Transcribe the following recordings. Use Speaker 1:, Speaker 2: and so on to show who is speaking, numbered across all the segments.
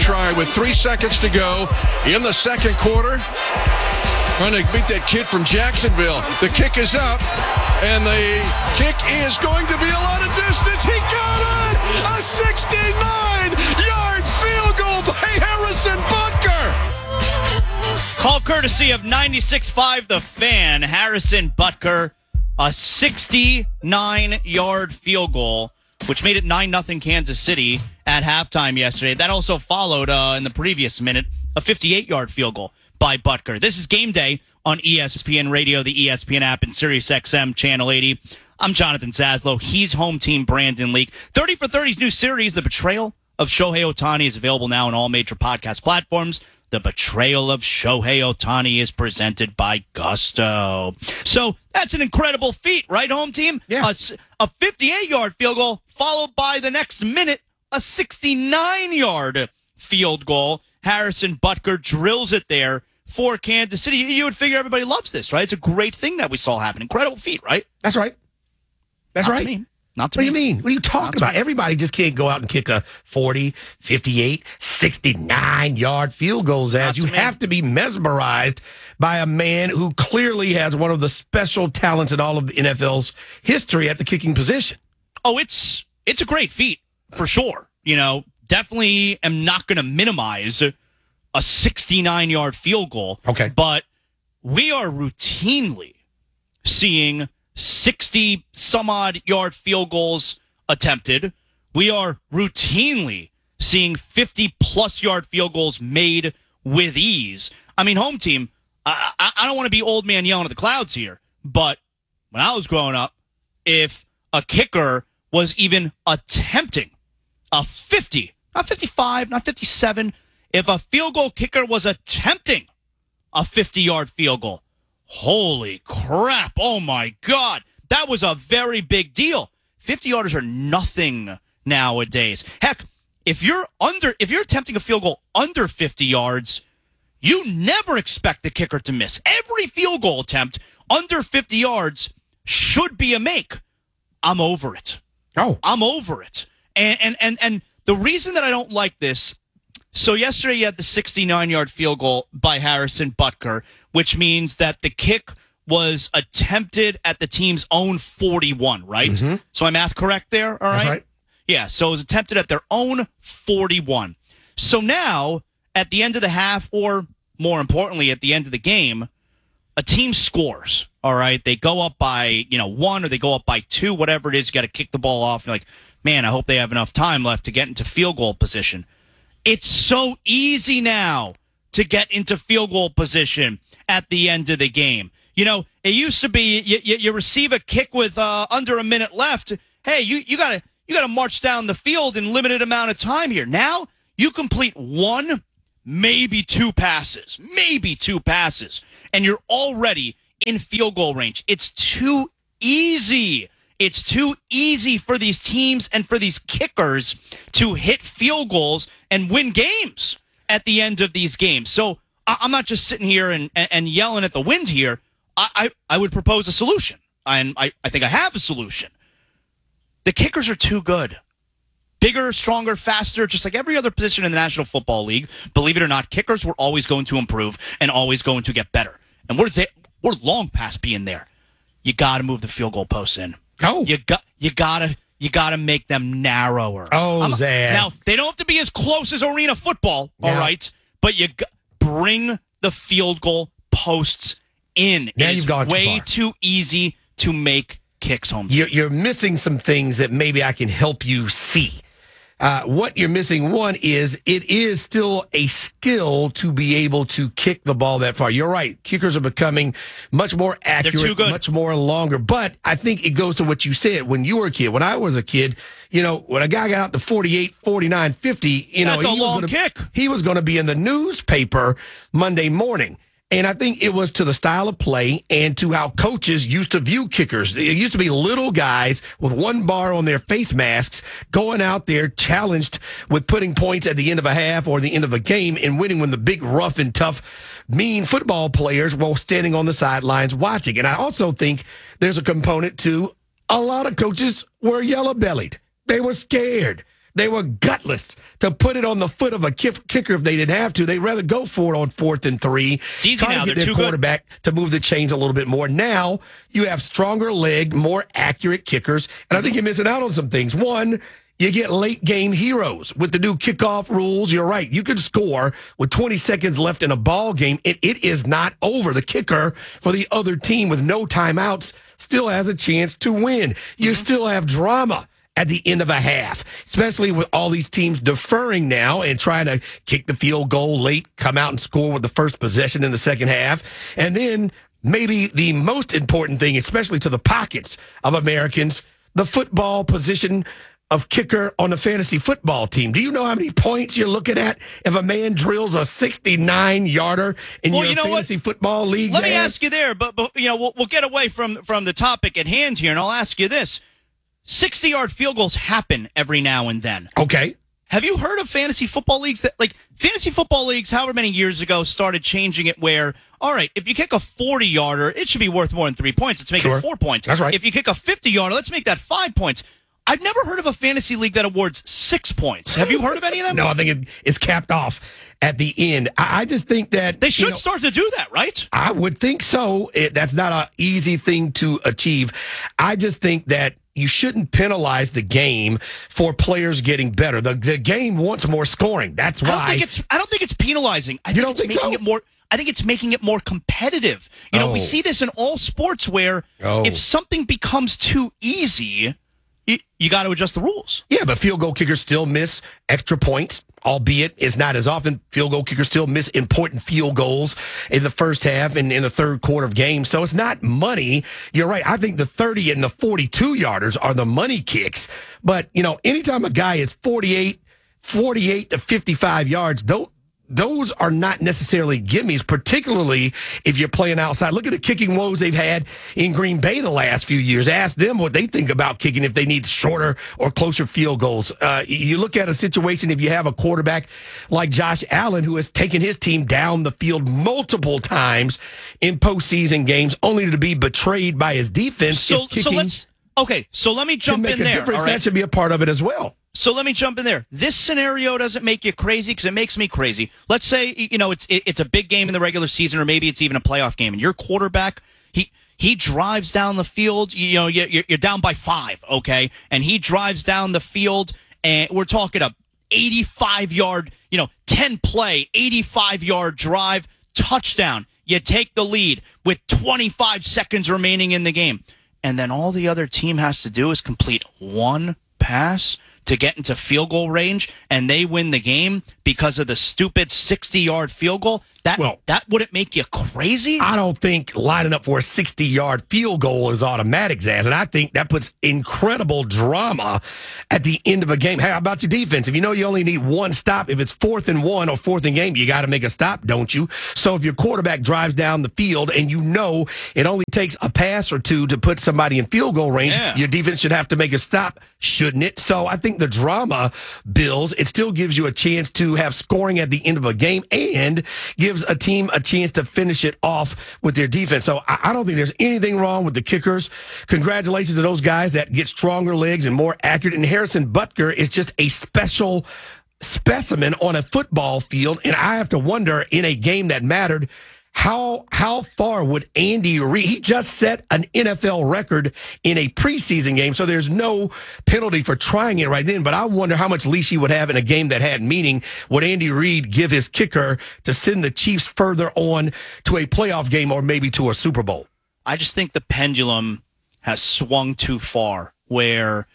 Speaker 1: try with 3 seconds to go in the second quarter. Trying to beat that kid from Jacksonville. The kick is up, and the kick is going to be a lot of distance. He got it! A 69-yard field goal by Harrison Butker!
Speaker 2: Call courtesy of 96.5 The Fan. Harrison Butker, a 69-yard field goal, which made it 9-0 Kansas City at halftime yesterday. That also followed, in the previous minute, a 58-yard field goal by Butker. This is Game Day on ESPN Radio, the ESPN app, and SiriusXM Channel 80. I'm Jonathan Zaslow. He's home team Brandon Leak. 30 for 30's new series, The Betrayal of Shohei Ohtani, is available now on all major podcast platforms. The Betrayal of Shohei Ohtani is presented by Gusto. So that's an incredible feat, right, home team?
Speaker 3: Yeah.
Speaker 2: A 58-yard field goal followed by the next minute, a 69-yard field goal. Harrison Butker drills it there for Kansas City. You would figure everybody loves this, right? It's a great thing that we saw happen. Incredible feat, right?
Speaker 3: That's right. That's
Speaker 2: Not
Speaker 3: right.
Speaker 2: To me. Not to
Speaker 3: What
Speaker 2: me.
Speaker 3: do you mean? What are you talking about? Everybody just can't go out and kick a 40, 58, 69-yard field goal, Zaz. You have to be mesmerized by a man who clearly has one of the special talents in all of the NFL's history at the kicking position.
Speaker 2: Oh, it's a great feat, for sure. You know, definitely am not going to minimize a 69-yard field goal.
Speaker 3: Okay.
Speaker 2: But we are routinely seeing 60-some-odd yard field goals attempted. We are routinely seeing 50-plus yard field goals made with ease. I mean, home team, I don't want to be old man yelling at the clouds here, but when I was growing up, if a kicker was even attempting a 50, not 55, not 57, if a field goal kicker was attempting a 50-yard field goal, holy crap, oh my God, that was a very big deal. 50-yarders are nothing nowadays. Heck, if you're attempting a field goal under 50 yards, you never expect the kicker to miss. Every field goal attempt under 50 yards should be a make. I'm over it.
Speaker 3: Oh.
Speaker 2: I'm over it. And the reason that I don't like this, so yesterday you had the 69-yard field goal by Harrison Butker, which means that the kick was attempted at the team's own 41, right? Mm-hmm. So my math correct there? All right?
Speaker 3: That's right.
Speaker 2: Yeah, so it was attempted at their own 41. So now, at the end of the half, or more importantly, at the end of the game, a team scores, all right? They go up by, 1 or they go up by 2, whatever it is. You got to kick the ball off. You're like, man, I hope they have enough time left to get into field goal position. It's so easy now to get into field goal position at the end of the game. You know, it used to be you receive a kick with under a minute left. Hey, you got to march down the field in limited amount of time here. Now you complete 1, maybe 2 passes, and you're already in field goal range. It's too easy. It's too easy for these teams and for these kickers to hit field goals and win games at the end of these games. So I'm not just sitting here and yelling at the wind here. I would propose a solution, and I think I have a solution. The kickers are too good. Bigger, stronger, faster, just like every other position in the National Football League. Believe it or not, kickers were always going to improve and always going to get better. And we're long past being there. You got to move the field goal posts in.
Speaker 3: Oh.
Speaker 2: You gotta make them narrower.
Speaker 3: Oh, Zaz.
Speaker 2: Now, they don't have to be as close as arena football, all right? But you bring the field goal posts in.
Speaker 3: Now
Speaker 2: it
Speaker 3: you've gone too
Speaker 2: way
Speaker 3: far.
Speaker 2: too easy to make kicks home.
Speaker 3: You're missing some things that maybe I can help you see. What you're missing, one, is it is still a skill to be able to kick the ball that far. You're right. Kickers are becoming much more accurate,
Speaker 2: They're too good.
Speaker 3: much more longer. But I think it goes to what you said when you were a kid. When I was a kid, when a guy got out to 48, 49, 50,
Speaker 2: That's a long kick.
Speaker 3: He was going to be in the newspaper Monday morning. And I think it was to the style of play and to how coaches used to view kickers. It used to be little guys with one bar on their face masks going out there challenged with putting points at the end of a half or the end of a game and winning when the big, rough and tough, mean football players were standing on the sidelines watching. And I also think there's a component to a lot of coaches were yellow-bellied. They were scared. They were gutless to put it on the foot of a kicker if they didn't have to. They'd rather go for it on 4th and 3.
Speaker 2: It's easy
Speaker 3: try
Speaker 2: now.
Speaker 3: to get
Speaker 2: They're
Speaker 3: their
Speaker 2: too
Speaker 3: quarterback to move the chains a little bit more. Now you have stronger leg, more accurate kickers. And I think you're missing out on some things. One, you get late game heroes with the new kickoff rules. You're right. You can score with 20 seconds left in a ball game. It is not over. The kicker for the other team with no timeouts still has a chance to win. You still have drama at the end of a half, especially with all these teams deferring now and trying to kick the field goal late, come out and score with the first possession in the second half. And then maybe the most important thing, especially to the pockets of Americans, the football position of kicker on the fantasy football team. Do you know how many points you're looking at if a man drills a 69-yarder in your fantasy football league?
Speaker 2: Let me ask you there, but we'll get away from the topic at hand here, and I'll ask you this. 60-yard field goals happen every now and then.
Speaker 3: Okay.
Speaker 2: Have you heard of fantasy football leagues fantasy football leagues, however many years ago, started changing it where, all right, if you kick a 40-yarder, it should be worth more than 3 points. Let's make it 4 points.
Speaker 3: That's right.
Speaker 2: If you kick a 50-yarder, let's make that 5 points. I've never heard of a fantasy league that awards 6 points. Have you heard of any of them?
Speaker 3: No, I think it's capped off at the end. I just think that
Speaker 2: they should start to do that, right?
Speaker 3: I would think so. That's not an easy thing to achieve. I just think that you shouldn't penalize the game for players getting better. The game wants more scoring. That's why.
Speaker 2: I don't think it's penalizing. I think it's making it more. I think it's making it more competitive. We see this in all sports where if something becomes too easy, you got to adjust the rules.
Speaker 3: Yeah, but field goal kickers still miss extra points, albeit it's not as often. Field goal kickers still miss important field goals in the first half and in the third quarter of games. So it's not money. You're right. I think the 30 and the 42-yarders are the money kicks. But, anytime a guy is 48 to 55 yards, those are not necessarily gimmies, particularly if you're playing outside. Look at the kicking woes they've had in Green Bay the last few years. Ask them what they think about kicking if they need shorter or closer field goals. You look at a situation if you have a quarterback like Josh Allen who has taken his team down the field multiple times in postseason games only to be betrayed by his defense. So
Speaker 2: let me jump in there.
Speaker 3: All right. That should be a part of it as well.
Speaker 2: So let me jump in there. This scenario doesn't make you crazy because it makes me crazy. Let's say it's a big game in the regular season, or maybe it's even a playoff game, and your quarterback he drives down the field. You're down by 5, okay, and he drives down the field, and we're talking a 85-yard, 10-play, 85-yard drive, touchdown. You take the lead with 25 seconds remaining in the game, and then all the other team has to do is complete one pass to get into field goal range, and they win the game because of the stupid 60-yard field goal. That wouldn't make you crazy?
Speaker 3: I don't think lining up for a 60-yard field goal is automatic, Zaz, and I think that puts incredible drama at the end of a game. Hey, how about your defense? If you only need one stop, if it's 4th and 1 or 4th and game, you got to make a stop, don't you? So if your quarterback drives down the field and it only takes a pass or two to put somebody in field goal range, your defense should have to make a stop, shouldn't it? So I think the drama builds. It still gives you a chance to have scoring at the end of a game and gives a team a chance to finish it off with their defense. So I don't think there's anything wrong with the kickers. Congratulations to those guys that get stronger legs and more accurate. And Harrison Butker is just a special specimen on a football field. And I have to wonder, in a game that mattered, how far would Andy Reid? He just set an NFL record in a preseason game, so there's no penalty for trying it right then. But I wonder how much leash he would have in a game that had meaning. Would Andy Reid give his kicker to send the Chiefs further on to a playoff game or maybe to a Super Bowl? I
Speaker 2: just think the pendulum has swung too far where,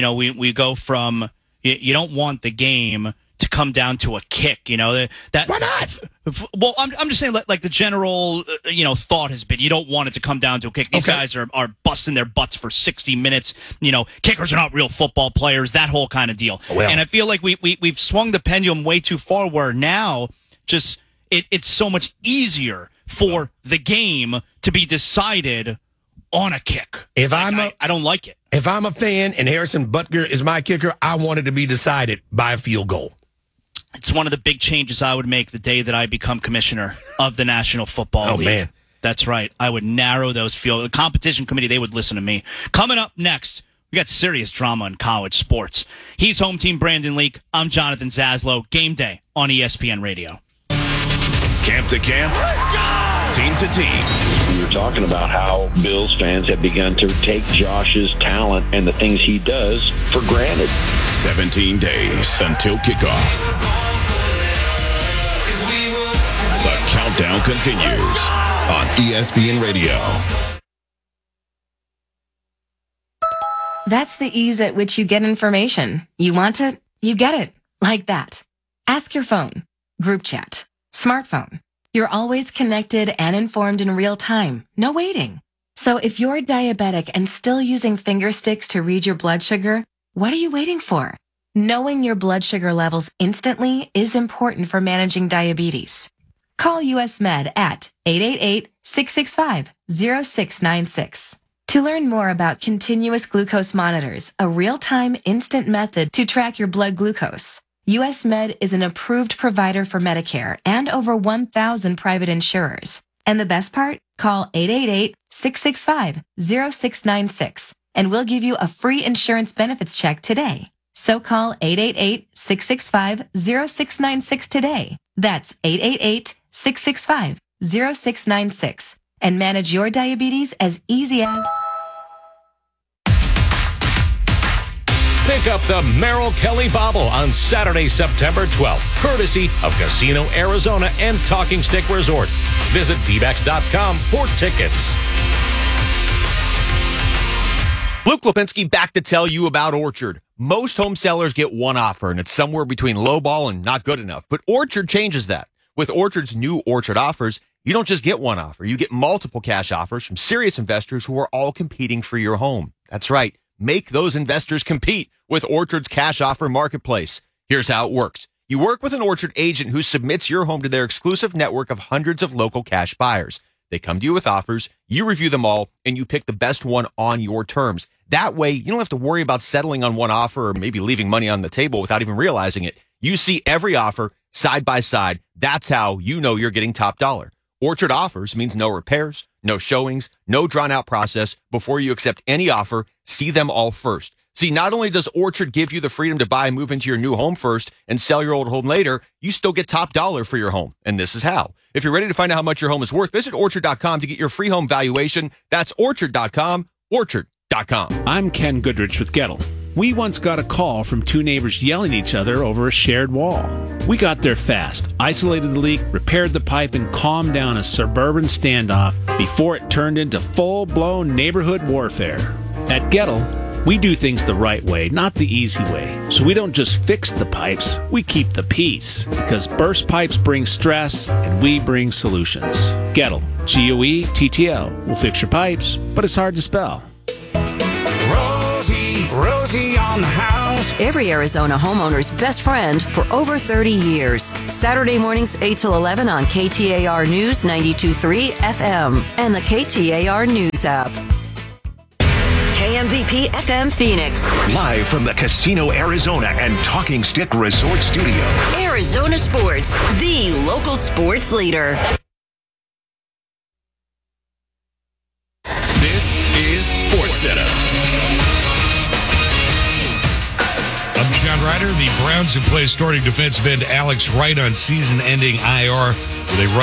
Speaker 2: we go from you don't want the game to come down to a kick, why
Speaker 3: not?
Speaker 2: Well, I'm just saying, like the general, thought has been you don't want it to come down to a kick. These guys are busting their butts for 60 minutes. Kickers are not real football players. That whole kind of deal. Well, and I feel like we've swung the pendulum way too far. Where now, just it's so much easier for the game to be decided on a kick. I don't like it.
Speaker 3: If I'm a fan and Harrison Butker is my kicker, I want it to be decided by a field goal.
Speaker 2: It's one of the big changes I would make the day that I become commissioner of the National Football League.
Speaker 3: Oh, man.
Speaker 2: That's right. I would narrow those field. The competition committee, they would listen to me. Coming up next, We got serious drama in college sports. He's home team Brandon Leak. I'm Jonathan Zaslow. Game day on ESPN Radio.
Speaker 4: Camp to camp, team to team.
Speaker 5: We were talking about how Bills fans have begun to take Josh's talent and the things he does for granted.
Speaker 4: 17 days until kickoff. The countdown continues on ESPN Radio.
Speaker 6: That's the ease at which you get information. You want it, you get it. Like that. Ask your phone. Group chat. Smartphone. You're always connected and informed in real time. No waiting. So if you're diabetic and still using finger sticks to read your blood sugar, what are you waiting for? Knowing your blood sugar levels instantly is important for managing diabetes. Call US Med at 888-665-0696. To learn more about continuous glucose monitors, a real-time instant method to track your blood glucose, US Med is an approved provider for Medicare and over 1,000 private insurers. And the best part? Call 888-665-0696 and we'll give you a free insurance benefits check today. So call 888-665-0696 today. That's 888-665-0696 and manage your diabetes as easy as...
Speaker 7: Pick up the Merrill Kelly Bobble on Saturday, September 12th, courtesy of Casino Arizona and Talking Stick Resort. Visit dbacks.com for tickets.
Speaker 8: Luke Lipinski back to tell you about Orchard. Most home sellers get one offer, and it's somewhere between lowball and not good enough. But Orchard changes that. With Orchard's new Orchard offers, you don't just get one offer. You get multiple cash offers from serious investors who are all competing for your home. That's right. Make those investors compete with Orchard's cash offer marketplace. Here's how it works. You work with an Orchard agent who submits your home to their exclusive network of hundreds of local cash buyers. They come to you with offers, you review them all, and you pick the best one on your terms. That way, you don't have to worry about settling on one offer or maybe leaving money on the table without even realizing it. You see every offer side by side. That's how you know you're getting top dollar. Orchard offers means no repairs, no showings, no drawn-out process. Before you accept any offer, see them all first. See, not only does Orchard give you the freedom to buy and move into your new home first and sell your old home later, you still get top dollar for your home. And this is how. If you're ready to find out how much your home is worth, visit Orchard.com to get your free home valuation. That's Orchard.com, Orchard.com.
Speaker 9: I'm Ken Goodrich with Gettle. We once got a call from two neighbors yelling at each other over a shared wall. We got there fast, isolated the leak, repaired the pipe, and calmed down a suburban standoff before it turned into full-blown neighborhood warfare. At Gettle, we do things the right way, not the easy way. So we don't just fix the pipes, we keep the peace. Because burst pipes bring stress, and we bring solutions. Gettle, G-O-E-T-T-L. We'll fix your pipes, but it's hard to spell.
Speaker 10: Rosie on the house. Every Arizona homeowner's best friend for over 30 years. Saturday mornings 8 till 11 on KTAR News 92.3 FM and the KTAR News app. KMVP FM Phoenix.
Speaker 4: Live from the Casino Arizona and Talking Stick Resort Studio.
Speaker 10: Arizona Sports, the local sports leader.
Speaker 4: This is SportsCenter.
Speaker 11: I'm John Ryder. The Browns have placed starting defensive end Alex Wright on season-ending IR with a